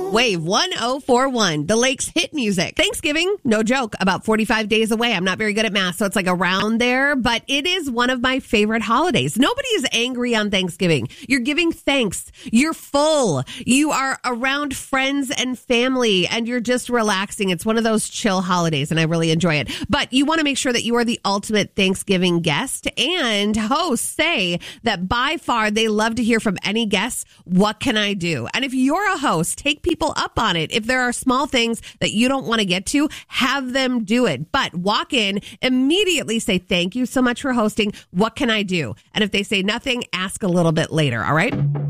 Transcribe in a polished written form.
Wave 1041, the Lake's hit music. Thanksgiving, no joke, about 45 days away. I'm not very good at math, so it's like around there, but it is one of my favorite holidays. Nobody is angry on Thanksgiving. You're giving thanks. You're full. You are around friends and family, and you're just relaxing. It's one of those chill holidays, and I really enjoy it. But you want to make sure that you are the ultimate Thanksgiving guest, and hosts say that by far they love to hear from any guests, what can I do? And if you're a host, take people up on it. If there are small things that you don't want to get to, have them do it. But walk in, immediately say, thank you so much for hosting. What can I do? And if they say nothing, ask a little bit later. All right?